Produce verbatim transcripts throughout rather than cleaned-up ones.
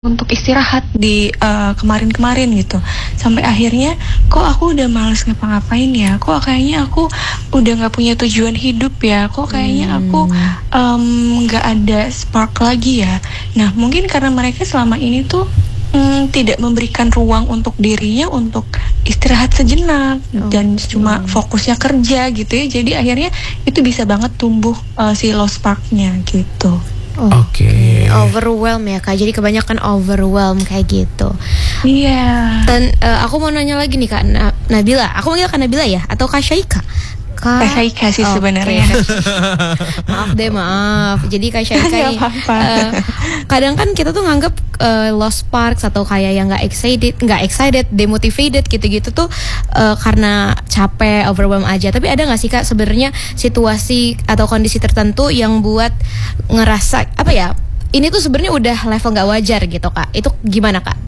untuk istirahat di uh, kemarin-kemarin gitu. Sampai akhirnya kok aku udah males ngapa-ngapain ya, kok kayaknya aku udah gak punya tujuan hidup ya, kok kayaknya aku um, gak ada spark lagi ya. Nah mungkin karena mereka selama ini tuh um, tidak memberikan ruang untuk dirinya untuk istirahat sejenak, oh, dan cuma fokusnya kerja gitu ya. Jadi akhirnya itu bisa banget tumbuh uh, si low sparknya gitu. Oke, okay. Overwhelm ya Kak. Jadi kebanyakan overwhelm kayak gitu. Iya. Yeah. Dan uh, aku mau nanya lagi nih Kak Na- Nabila. Aku manggil Kak Nabila ya atau Kak Syaika? Kak Syaika sih okay. sebenarnya. Maaf deh, maaf. Jadi Kak Syaika nih, uh, kadang kan kita tuh nganggep uh, lost sparks atau kayak yang nggak excited, nggak excited, demotivated gitu-gitu tuh uh, karena capek, overwhelm aja. Tapi ada nggak sih Kak sebenarnya situasi atau kondisi tertentu yang buat ngerasa apa ya? Ini tuh sebenarnya udah level nggak wajar gitu Kak. Itu gimana Kak?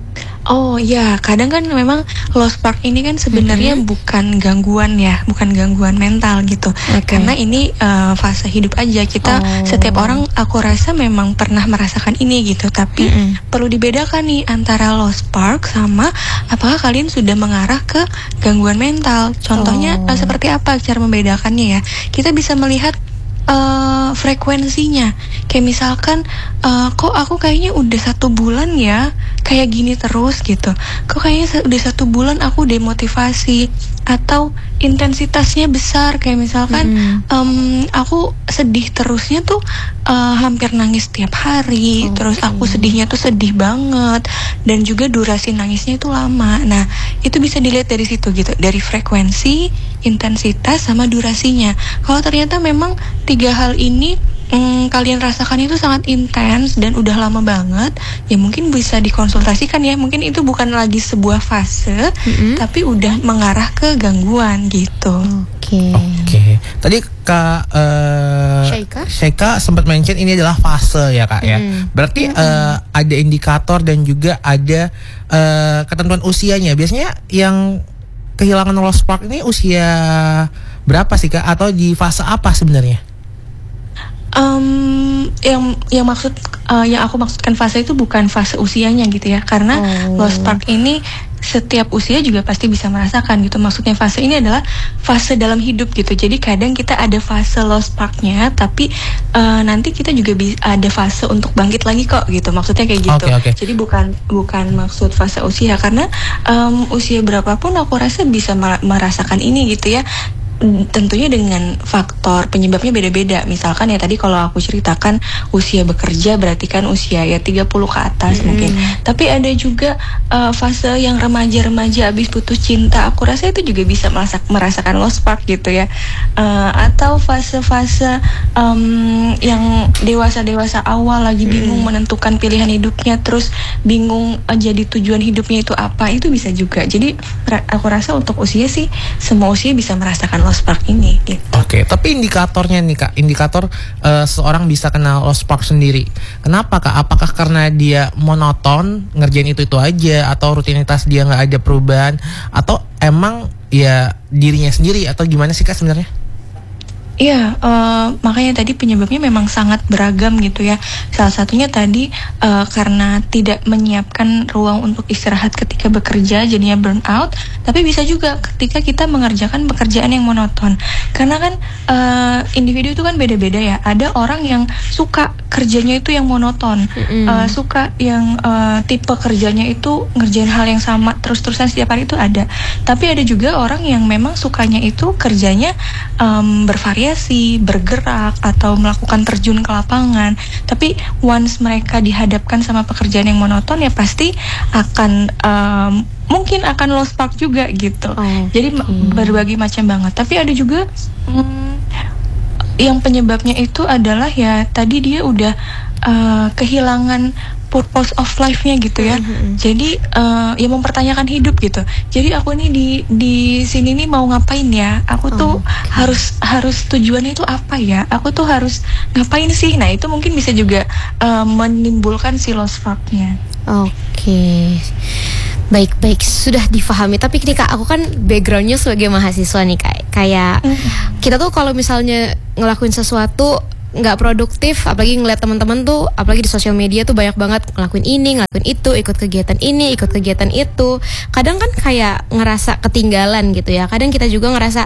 Oh ya, kadang kan memang low spark ini kan sebenarnya mm-hmm. bukan gangguan ya, bukan gangguan mental gitu. Okay. Karena ini uh, fase hidup aja. Kita oh. setiap orang aku rasa memang pernah merasakan ini gitu. Tapi mm-hmm. perlu dibedakan nih antara low spark sama apakah kalian sudah mengarah ke gangguan mental. Contohnya oh. uh, seperti apa cara membedakannya ya? Kita bisa melihat Uh, frekuensinya. Kayak misalkan uh, kok aku kayaknya udah satu bulan ya kayak gini terus gitu. Kok kayaknya udah satu bulan aku demotivasi. Atau intensitasnya besar. Kayak misalkan mm-hmm. um, aku sedih terusnya tuh uh, hampir nangis tiap hari. Okay. Terus aku sedihnya tuh sedih banget. Dan juga durasi nangisnya itu lama. Nah itu bisa dilihat dari situ gitu. Dari frekuensi, intensitas, sama durasinya. Kalau ternyata memang tiga hal ini Hmm, kalian rasakan itu sangat intens dan udah lama banget, ya mungkin bisa dikonsultasikan ya. Mungkin itu bukan lagi sebuah fase, mm-hmm. tapi udah mengarah ke gangguan gitu. Oke. Okay. Oke. Okay. Tadi Kak uh, Syaika Syaika sempat mention ini adalah fase ya Kak ya. Mm. Berarti mm-hmm. uh, ada indikator dan juga ada uh, ketentuan usianya. Biasanya yang kehilangan low spark ini usia berapa sih Kak? Atau di fase apa sebenarnya? Um, yang yang maksud uh, yang aku maksudkan fase itu bukan fase usianya gitu ya, karena oh. low spark ini setiap usia juga pasti bisa merasakan gitu. Maksudnya fase ini adalah fase dalam hidup gitu. Jadi kadang kita ada fase low sparknya, tapi uh, nanti kita juga bisa ada fase untuk bangkit lagi kok gitu. Maksudnya kayak gitu. Okay, okay. Jadi bukan bukan maksud fase usia, karena um, usia berapapun aku rasa bisa merasakan ini gitu ya. Tentunya dengan faktor penyebabnya beda-beda. Misalkan ya tadi kalau aku ceritakan usia bekerja berarti kan usia ya tiga puluh ke atas mm. mungkin. Tapi ada juga uh, fase yang remaja-remaja habis putus cinta. Aku rasa itu juga bisa merasak, merasakan low spark gitu ya. Uh, atau fase-fase um, yang dewasa-dewasa awal lagi bingung mm. menentukan pilihan hidupnya, terus bingung uh, jadi tujuan hidupnya itu apa, itu bisa juga. Jadi ra- aku rasa untuk usia sih semua usia bisa merasakan low spark ini gitu. Oke, okay, tapi indikatornya nih Kak, indikator uh, seorang bisa kena low spark sendiri. Kenapa Kak? Apakah karena dia monoton ngerjain itu-itu aja, atau rutinitas dia nggak ada perubahan, atau emang ya dirinya sendiri, atau gimana sih Kak sebenarnya? Iya, uh, makanya tadi penyebabnya memang sangat beragam gitu ya. Salah satunya tadi uh, karena tidak menyiapkan ruang untuk istirahat ketika bekerja, jadinya burnout. Tapi bisa juga ketika kita mengerjakan pekerjaan yang monoton. Karena kan uh, individu itu kan beda-beda ya. Ada orang yang suka kerjanya itu yang monoton, mm-hmm. uh, suka yang uh, tipe kerjanya itu ngerjain hal yang sama terus-terusan setiap hari, itu ada. Tapi ada juga orang yang memang sukanya itu kerjanya um, bervariasi, bergerak, atau melakukan terjun ke lapangan. Tapi once mereka dihadapkan sama pekerjaan yang monoton, ya pasti akan um, mungkin akan low spark juga gitu. Oh, jadi hmm. berbagai macam banget. Tapi ada juga hmm, yang penyebabnya itu adalah ya tadi dia udah uh, kehilangan purpose of life-nya gitu ya. Mm-hmm. Jadi uh, ya mempertanyakan hidup gitu. Jadi aku nih di di sini nih mau ngapain ya? Aku tuh oh, okay. harus harus tujuannya itu apa ya? Aku tuh harus ngapain sih? Nah, itu mungkin bisa juga uh, menimbulkan si low spark-nya. Oke. Okay. Baik-baik, sudah difahami. Tapi nih Kak, aku kan backgroundnya sebagai mahasiswa nih Kak. Kayak mm-hmm. kita tuh kalau misalnya ngelakuin sesuatu nggak produktif, apalagi ngeliat teman-teman tuh, apalagi di sosial media tuh banyak banget ngelakuin ini, ngelakuin itu, ikut kegiatan ini, ikut kegiatan itu. Kadang kan kayak ngerasa ketinggalan gitu ya. Kadang kita juga ngerasa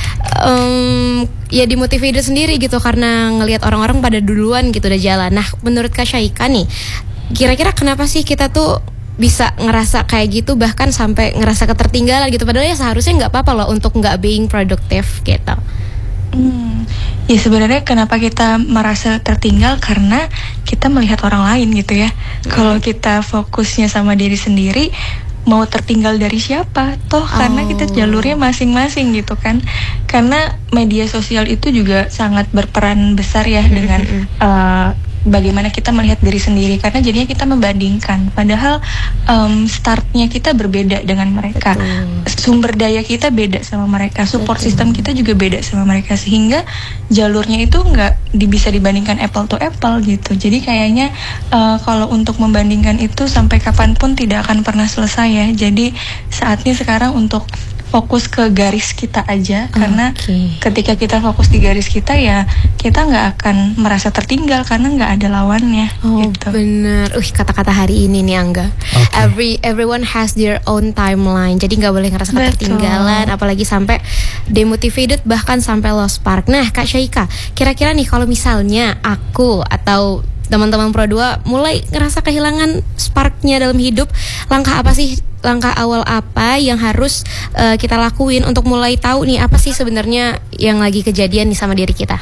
um, ya dimotivasi sendiri gitu karena ngelihat orang-orang pada duluan gitu udah jalan. Nah, menurut Kak Syaika nih, kira-kira kenapa sih kita tuh bisa ngerasa kayak gitu, bahkan sampai ngerasa ketertinggalan gitu, padahal ya seharusnya nggak apa-apa loh untuk nggak being produktif gitu. Hmm, ya sebenarnya kenapa kita merasa tertinggal karena kita melihat orang lain gitu ya. Hmm. Kalau kita fokusnya sama diri sendiri, mau tertinggal dari siapa? Toh oh. karena kita jalurnya masing-masing gitu kan. Karena media sosial itu juga sangat berperan besar ya dengan uh, bagaimana kita melihat diri sendiri, karena jadinya kita membandingkan. Padahal um, startnya kita berbeda dengan mereka. Betul. Sumber daya kita beda sama mereka, support Betul. System kita juga beda sama mereka, sehingga jalurnya itu nggak di, bisa dibandingkan apple to apple gitu. Jadi kayaknya uh, kalau untuk membandingkan itu sampai kapanpun tidak akan pernah selesai ya. Jadi saatnya sekarang untuk fokus ke garis kita aja, karena okay. ketika kita fokus di garis kita ya kita nggak akan merasa tertinggal karena nggak ada lawannya. Oh gitu. Bener, uh kata-kata hari ini nih Angga. Okay. Every everyone has their own timeline, jadi nggak boleh ngerasa ketertinggalan, apalagi sampai demotivated bahkan sampai lost spark. Nah Kak Syaika, kira-kira nih kalau misalnya aku atau teman-teman Pro dua mulai ngerasa kehilangan sparknya dalam hidup, langkah apa sih, langkah awal apa yang harus uh, kita lakuin untuk mulai tahu nih apa sih sebenarnya yang lagi kejadian nih sama diri kita?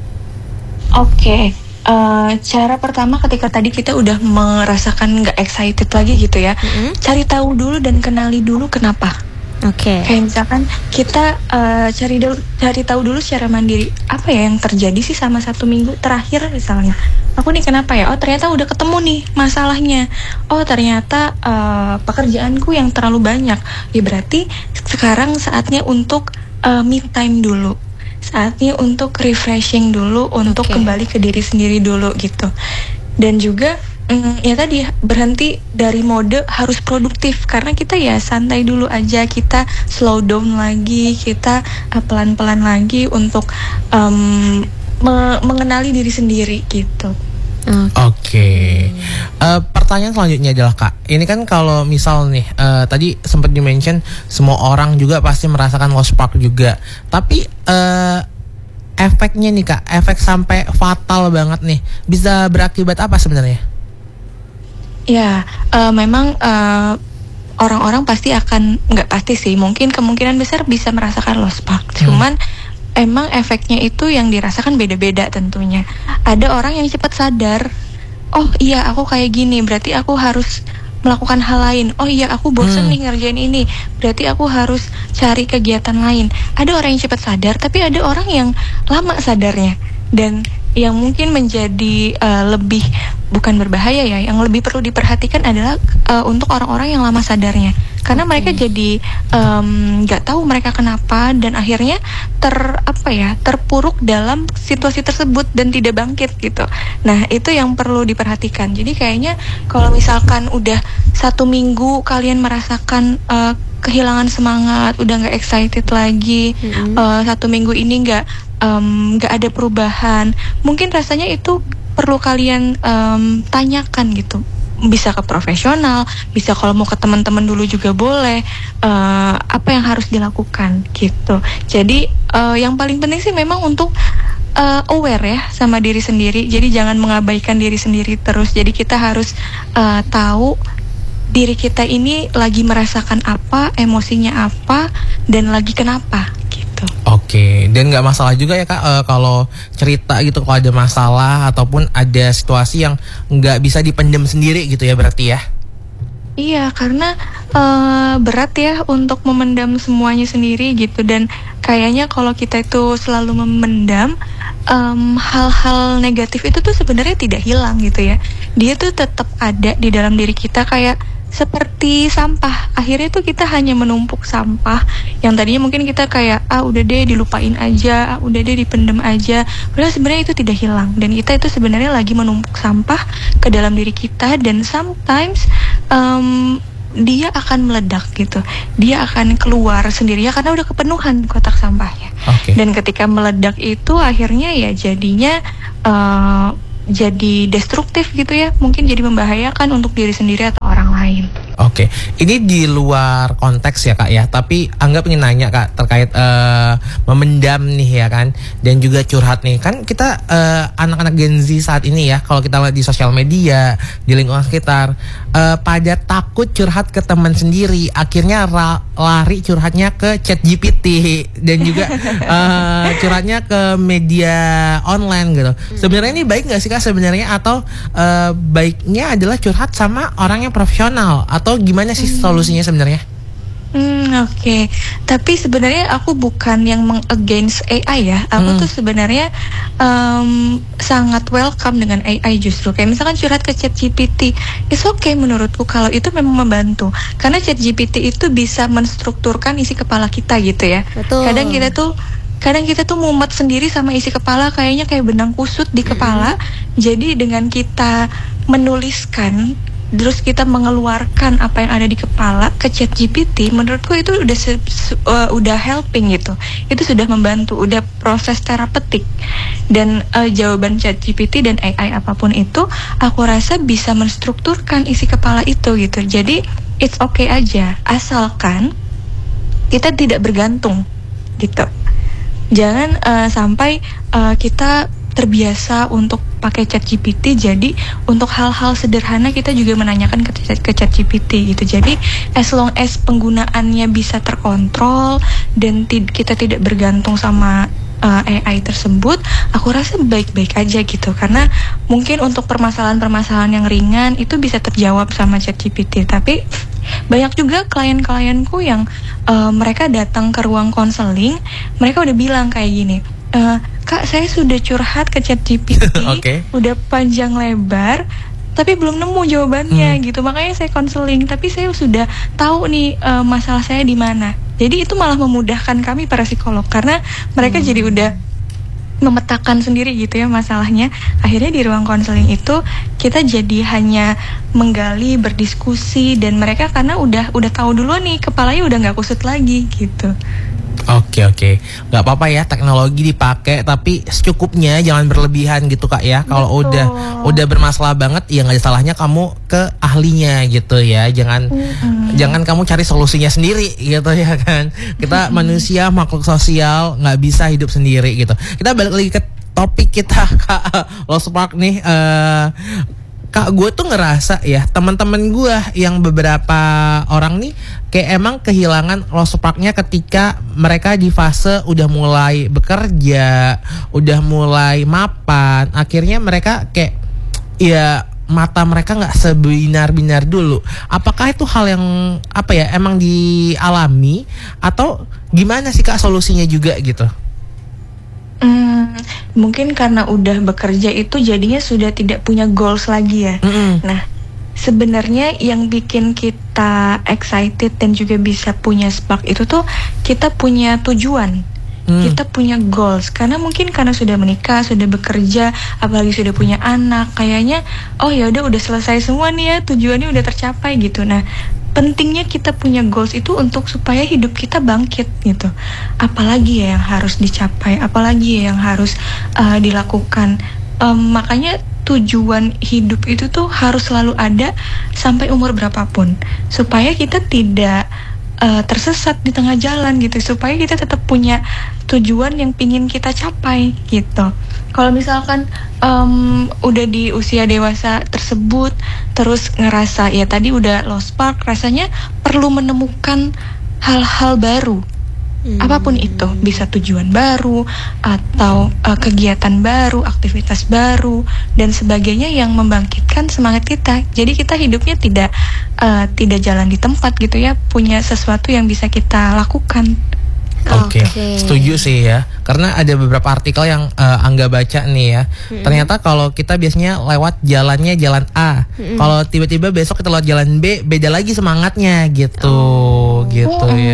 Oke, okay. uh, cara pertama ketika tadi kita udah merasakan nggak excited lagi gitu ya, mm-hmm. cari tahu dulu dan kenali dulu kenapa. Oke. Okay. Kayak misalkan kita uh, cari dulu, cari tahu dulu secara mandiri apa ya yang terjadi sih sama satu minggu terakhir misalnya. Aku nih kenapa ya? Oh ternyata udah ketemu nih masalahnya. Oh ternyata uh, pekerjaanku yang terlalu banyak. Ya berarti sekarang saatnya untuk uh, me time dulu. Saatnya untuk refreshing dulu, untuk okay. kembali ke diri sendiri dulu gitu. Dan juga Mm, ya tadi berhenti dari mode harus produktif, karena kita ya santai dulu aja, kita slow down lagi, kita uh, pelan-pelan lagi untuk um, me- mengenali diri sendiri gitu. Oke, okay. uh, pertanyaan selanjutnya adalah Kak, ini kan kalau misal nih uh, tadi sempat di-mention semua orang juga pasti merasakan lost spark juga, tapi uh, efeknya nih Kak, efek sampai fatal banget nih, bisa berakibat apa sebenarnya? Ya, uh, memang uh, orang-orang pasti akan, nggak pasti sih, mungkin kemungkinan besar bisa merasakan lost spark. Hmm. Cuman emang efeknya itu yang dirasakan beda-beda tentunya. Ada orang yang cepat sadar, oh iya aku kayak gini, berarti aku harus melakukan hal lain. Oh iya aku bosen hmm. nih ngerjain ini, berarti aku harus cari kegiatan lain. Ada orang yang cepat sadar, tapi ada orang yang lama sadarnya. Dan yang mungkin menjadi uh, lebih, bukan berbahaya ya, yang lebih perlu diperhatikan adalah uh, untuk orang-orang yang lama sadarnya, karena okay. mereka jadi nggak um, tahu mereka kenapa, dan akhirnya ter apa ya terpuruk dalam situasi tersebut dan tidak bangkit gitu. Nah itu yang perlu diperhatikan. Jadi kayaknya kalau misalkan udah satu minggu kalian merasakan uh, kehilangan semangat, udah nggak excited lagi, mm-hmm. uh, satu minggu ini nggak nggak um, ada perubahan, mungkin rasanya itu perlu kalian um, tanyakan gitu. Bisa ke profesional, bisa kalau mau ke teman-teman dulu juga boleh. Uh, apa yang harus dilakukan gitu. Jadi uh, yang paling penting sih memang untuk uh, aware ya sama diri sendiri. Jadi jangan mengabaikan diri sendiri terus. Jadi kita harus uh, tahu diri kita ini lagi merasakan apa, emosinya apa, dan lagi kenapa gitu. Oke, dan nggak masalah juga ya Kak uh, kalau cerita gitu kalau ada masalah ataupun ada situasi yang nggak bisa dipendam sendiri gitu ya berarti ya? Iya, karena uh, berat ya untuk memendam semuanya sendiri gitu, dan kayaknya kalau kita itu selalu memendam um, hal-hal negatif itu tuh sebenarnya tidak hilang gitu ya. Dia tuh tetap ada di dalam diri kita kayak seperti sampah. Akhirnya tuh kita hanya menumpuk sampah yang tadinya mungkin kita kayak ah udah deh dilupain aja, ah udah deh dipendem aja. Padahal sebenarnya itu tidak hilang, dan kita itu sebenarnya lagi menumpuk sampah ke dalam diri kita, dan sometimes um, dia akan meledak gitu. Dia akan keluar sendirinya karena udah kepenuhan kotak sampahnya. Okay. Dan ketika meledak itu akhirnya ya jadinya uh, jadi destruktif gitu ya, mungkin jadi membahayakan untuk diri sendiri atau orang lain. Oke, ini di luar konteks ya Kak ya, tapi Angga pengen nanya Kak terkait uh, memendam nih ya kan, dan juga curhat nih. Kan kita uh, anak-anak Gen Z saat ini ya, kalau kita lihat di sosial media, di lingkungan sekitar, uh, pada takut curhat ke teman sendiri, akhirnya ra- lari curhatnya ke Chat G P T dan juga uh, curhatnya ke media online gitu. Sebenarnya ini baik nggak sih Kak sebenarnya, atau uh, baiknya adalah curhat sama orang yang profesional, atau gimana sih solusinya sebenarnya? Hmm, oke. Okay. Tapi sebenarnya aku bukan yang meng-against A I ya. Aku Hmm. tuh sebenarnya um, sangat welcome dengan A I justru. Kayak misalkan curhat ke Chat G P T, it's okay menurutku kalau itu memang membantu. Karena Chat G P T itu bisa menstrukturkan isi kepala kita gitu ya. Betul. Kadang kita tuh Kadang kita tuh mumet sendiri sama isi kepala, kayaknya kayak benang kusut di kepala. Jadi dengan kita menuliskan, terus kita mengeluarkan apa yang ada di kepala ke Chat G P T, menurutku itu udah se- se- uh, udah helping gitu. Itu sudah membantu, udah proses terapeutik. Dan uh, jawaban Chat G P T dan A I apapun itu, aku rasa bisa menstrukturkan isi kepala itu gitu. Jadi it's okay aja, asalkan kita tidak bergantung gitu. Jangan uh, sampai uh, kita terbiasa untuk pakai Chat G P T, jadi untuk hal-hal sederhana kita juga menanyakan ke, ke Chat G P T gitu. Jadi as long as penggunaannya bisa terkontrol dan tid- kita tidak bergantung sama uh, A I tersebut, aku rasa baik-baik aja gitu. Karena mungkin untuk permasalahan-permasalahan yang ringan itu bisa terjawab sama Chat G P T. Tapi banyak juga klien-klienku yang uh, mereka datang ke ruang konseling, mereka udah bilang kayak gini, e, Kak saya sudah curhat ke Chat G P T, Okay. udah panjang lebar, tapi belum nemu jawabannya hmm. gitu. Makanya saya konseling, tapi saya sudah tahu nih uh, masalah saya di mana. Jadi itu malah memudahkan kami para psikolog, karena mereka hmm. jadi udah memetakan sendiri gitu ya masalahnya. Akhirnya di ruang konseling itu kita jadi hanya menggali, berdiskusi, dan mereka karena udah udah tahu dulu nih, kepalanya udah nggak kusut lagi gitu. Oke oke, nggak apa-apa ya teknologi dipakai, tapi secukupnya, jangan berlebihan gitu Kak ya. Kalau udah udah bermasalah banget, ya nggak ada salahnya kamu ke ahlinya gitu ya. Jangan mm-hmm. jangan kamu cari solusinya sendiri gitu ya kan. Kita mm-hmm. manusia makhluk sosial, nggak bisa hidup sendiri gitu. Kita balik lagi ke topik kita Kak Lost Spark nih. Uh, Kak, gue tuh ngerasa ya, teman-teman gue yang beberapa orang nih kayak emang kehilangan lost spark-nya ketika mereka di fase udah mulai bekerja, udah mulai mapan. Akhirnya mereka kayak ya mata mereka nggak sebinar-binar dulu. Apakah itu hal yang apa ya emang dialami, atau gimana sih Kak solusinya juga gitu? Hmm, mungkin karena udah bekerja itu jadinya sudah tidak punya goals lagi ya. Mm-hmm. Nah, sebenarnya yang bikin kita excited dan juga bisa punya spark itu tuh kita punya tujuan. Hmm. Kita punya goals, karena mungkin karena sudah menikah, sudah bekerja, apalagi sudah punya anak, kayaknya oh ya udah udah selesai semua nih ya, tujuannya udah tercapai gitu. Nah, pentingnya kita punya goals itu untuk supaya hidup kita bangkit gitu. Apalagi ya yang harus dicapai, apalagi ya yang harus uh, dilakukan. Um, makanya tujuan hidup itu tuh harus selalu ada sampai umur berapapun, supaya kita tidak uh, tersesat di tengah jalan gitu, supaya kita tetap punya tujuan yang pingin kita capai gitu. Kalau misalkan um, udah di usia dewasa tersebut terus ngerasa ya tadi udah lost spark, rasanya perlu menemukan hal-hal baru. Hmm. Apapun itu, bisa tujuan baru atau uh, kegiatan baru, aktivitas baru dan sebagainya yang membangkitkan semangat kita. Jadi kita hidupnya tidak uh, tidak jalan di tempat gitu ya, punya sesuatu yang bisa kita lakukan. Oke, okay. okay. Setuju sih ya. Karena ada beberapa artikel yang uh, Angga baca nih ya. Mm-hmm. Ternyata kalau kita biasanya lewat jalannya jalan A, mm-hmm. kalau tiba-tiba besok kita lewat jalan B, beda lagi semangatnya gitu, oh. gitu oh. ya.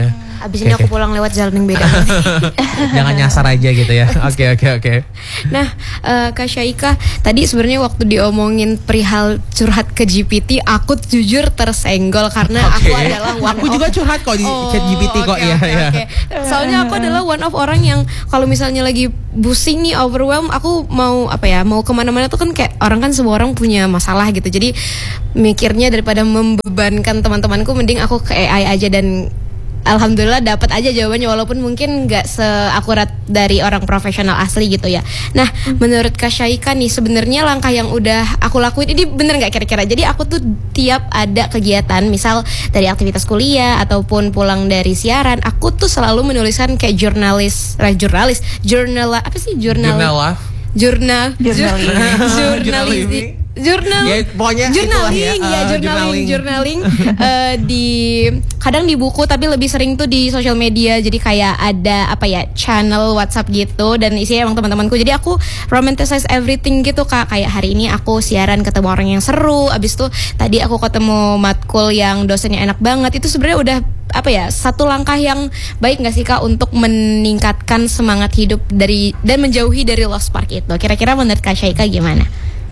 Abis ini aku pulang lewat jalan yang beda. Jangan nyasar aja gitu ya. Oke oke oke. Nah, uh, Kak Syaika, tadi sebenarnya waktu diomongin perihal curhat ke G P T, aku jujur tersenggol karena okay. aku adalah one aku of, juga curhat kok di oh, chat G P T kok okay, ya. Okay, ya. okay. Soalnya aku adalah one of orang yang kalau misalnya lagi pusing nih, overwhelmed, aku mau apa ya, mau kemana-mana tuh kan kayak orang kan semua orang punya masalah gitu. Jadi mikirnya daripada membebankan teman-temanku, mending aku ke A I aja dan alhamdulillah dapat aja jawabannya walaupun mungkin nggak seakurat dari orang profesional asli gitu ya. Nah, hmm. menurut Kak Syaika nih sebenarnya langkah yang udah aku lakuin ini bener nggak kira-kira? Jadi aku tuh tiap ada kegiatan, misal dari aktivitas kuliah ataupun pulang dari siaran, aku tuh selalu menuliskan kayak jurnalis, eh, jurnalis, jurnal apa sih jurnal? Jurnal Jurnal, jurnaling, jurnalistik. Jurnal, ya, pokoknya journaling, ya, uh, ya journaling, journaling uh, di kadang di buku tapi lebih sering tuh di sosial media. Jadi kayak ada apa ya channel WhatsApp gitu dan isinya emang teman-temanku. Jadi aku romanticize everything gitu Kak. Kayak hari ini aku siaran ketemu orang yang seru. Abis itu tadi aku ketemu matkul yang dosennya enak banget. Itu sebenarnya udah apa ya satu langkah yang baik nggak sih Kak untuk meningkatkan semangat hidup dari dan menjauhi dari lost spark itu. Kira-kira menurut Kak Syaika gimana?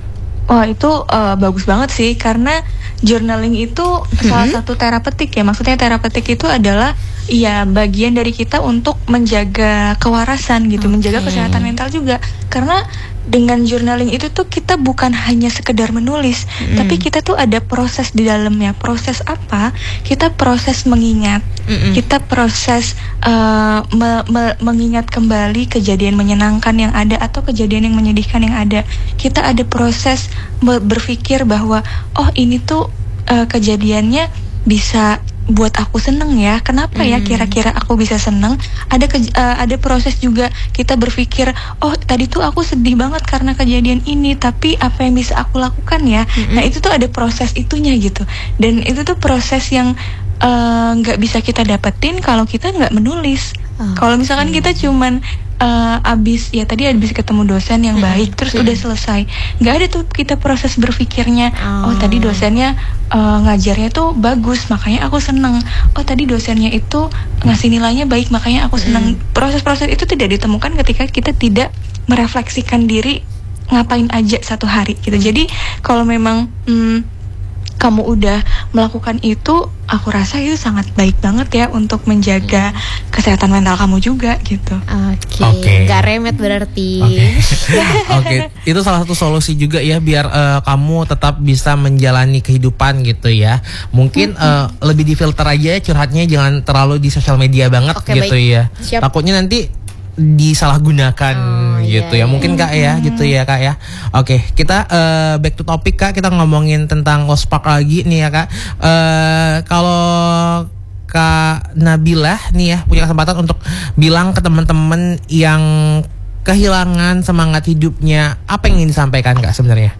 Wah itu uh, bagus banget sih karena journaling itu mm-hmm. salah satu terapeutik ya. Maksudnya terapeutik itu adalah ya bagian dari kita untuk menjaga kewarasan gitu, okay. menjaga kesehatan mental juga. Karena dengan journaling itu tuh kita bukan hanya sekedar menulis, mm. tapi kita tuh ada proses di dalamnya. Proses apa? Kita proses mengingat, Mm-mm. kita proses uh, me- me- mengingat kembali kejadian menyenangkan yang ada atau kejadian yang menyedihkan yang ada. Kita ada proses be- berpikir bahwa oh ini tuh uh, kejadiannya bisa buat aku seneng ya. Kenapa ya kira-kira aku bisa seneng? Ada ke, uh, ada proses juga kita berpikir, oh tadi tuh aku sedih banget karena kejadian ini, tapi apa yang bisa aku lakukan ya? Mm-hmm. Nah itu tuh ada proses itunya gitu. Dan itu tuh proses yang nggak uh, bisa kita dapetin kalau kita nggak menulis. Oh, kalau misalkan okay. kita cuman uh, abis ya tadi abis ketemu dosen yang mm-hmm. baik terus mm-hmm. udah selesai, nggak ada tuh kita proses berpikirnya. Oh, oh tadi dosennya uh, ngajarnya tuh bagus makanya aku seneng. Oh tadi dosennya itu ngasih nilainya baik makanya aku seneng. Mm-hmm. Proses-proses itu tidak ditemukan ketika kita tidak merefleksikan diri ngapain aja satu hari gitu. Jadi kalau memang hmm, kamu udah melakukan itu, aku rasa itu sangat baik banget ya untuk menjaga hmm. kesehatan mental kamu juga gitu. Oke, okay. okay. Gak remet berarti. Oke, okay. okay. Itu salah satu solusi juga ya biar uh, kamu tetap bisa menjalani kehidupan gitu ya. Mungkin hmm. uh, lebih difilter aja curhatnya, jangan terlalu di sosial media banget okay, gitu baik. Ya. Siap. Takutnya nanti disalahgunakan oh, gitu iya, ya mungkin iya. Kak ya gitu ya Kak ya. Oke kita uh, back to topic Kak, kita ngomongin tentang lost spark lagi nih ya Kak. Uh, kalau Kak Nabilah nih ya punya kesempatan untuk bilang ke teman-teman yang kehilangan semangat hidupnya, apa yang ingin disampaikan Kak sebenarnya?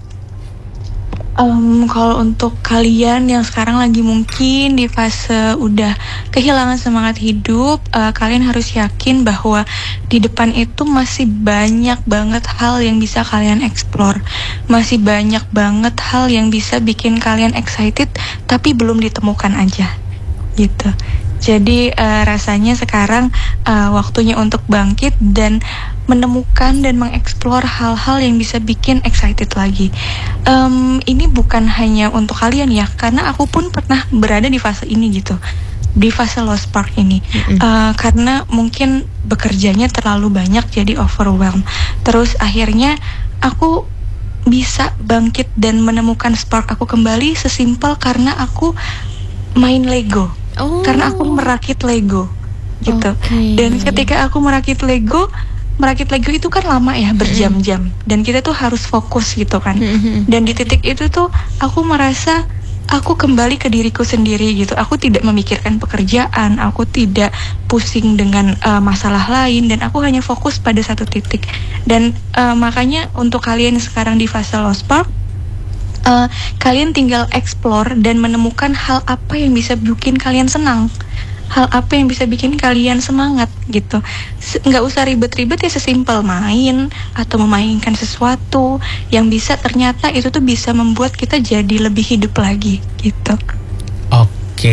Um, kalau untuk kalian yang sekarang lagi mungkin di fase udah kehilangan semangat hidup, uh, kalian harus yakin bahwa di depan itu masih banyak banget hal yang bisa kalian explore, masih banyak banget hal yang bisa bikin kalian excited tapi belum ditemukan aja gitu. Jadi uh, rasanya sekarang uh, waktunya untuk bangkit dan menemukan dan mengeksplor hal-hal yang bisa bikin excited lagi. Um, ini bukan hanya untuk kalian ya, karena aku pun pernah berada di fase ini gitu, di fase lost spark ini. Mm-hmm. uh, Karena mungkin bekerjanya terlalu banyak jadi overwhelmed. Terus akhirnya aku bisa bangkit dan menemukan spark aku kembali sesimpel karena aku main Lego. Oh. Karena aku merakit Lego gitu. Okay. Dan ketika aku merakit Lego, merakit Lego itu kan lama ya, berjam-jam. Dan kita tuh harus fokus gitu kan. Dan di titik itu tuh aku merasa aku kembali ke diriku sendiri gitu. Aku tidak memikirkan pekerjaan, aku tidak pusing dengan uh, masalah lain, dan aku hanya fokus pada satu titik. Dan uh, makanya untuk kalian yang sekarang di fase lost spark, Uh, kalian tinggal explore dan menemukan hal apa yang bisa bikin kalian senang, hal apa yang bisa bikin kalian semangat gitu. Nggak usah ribet-ribet ya, sesimpel main atau memainkan sesuatu yang bisa ternyata itu tuh bisa membuat kita jadi lebih hidup lagi gitu. Oke,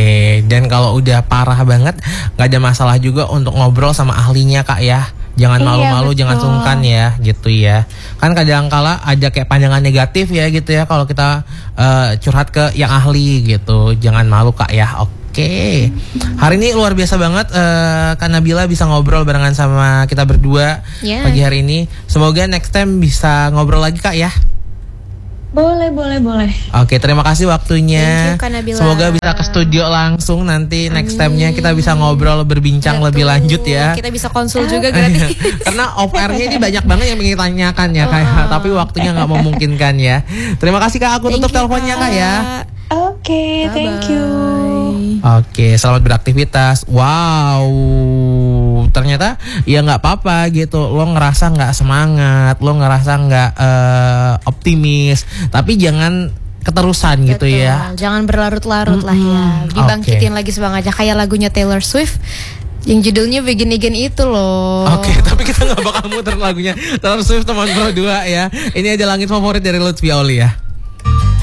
Dan kalau udah parah banget, nggak ada masalah juga untuk ngobrol sama ahlinya Kak ya. Jangan malu-malu, iya, jangan sungkan ya, gitu ya. Kan kadang-kala ada kayak pandangan negatif ya gitu ya kalau kita uh, curhat ke yang ahli gitu. Jangan malu Kak ya. Oke. Hari ini luar biasa banget uh, Kak Nabila bisa ngobrol barengan sama kita berdua Yeah. pagi hari ini. Semoga next time bisa ngobrol lagi Kak ya. Boleh, boleh, boleh. Oke, terima kasih waktunya. Thank you, Kak Nabila. Semoga bisa ke studio langsung nanti next time-nya kita bisa ngobrol berbincang Betul. lebih lanjut ya. Kita bisa konsul juga gratis. Karena off air-nya ini banyak banget yang ingin tanyakan ya Kak, Oh. tapi waktunya nggak memungkinkan ya. Terima kasih Kak, aku Thank tutup you, teleponnya Kak ya. Oke, thank you. Oke, selamat beraktivitas. Wow, ternyata ya nggak apa-apa gitu. Lo ngerasa nggak semangat, lo ngerasa nggak eh, optimis, tapi jangan keterusan gitu Betul. ya. Jangan berlarut-larut lah ya. Mm-mm. Dibangkitin Oke. lagi semangat aja kayak lagunya Taylor Swift yang judulnya Begin Again itu loh. Oke, tapi kita nggak bakal muter lagunya Taylor Swift teman berdua ya. Ini aja langit favorit dari Lutfi Aulia.